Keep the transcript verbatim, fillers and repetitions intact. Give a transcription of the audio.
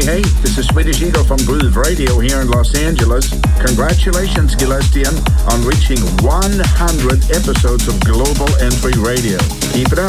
Hey, hey, this is Swedish Eagle from Groove Radio here in Los Angeles. Congratulations, Gillestian, on reaching one hundred episodes of Global Entry Radio. Keep it up.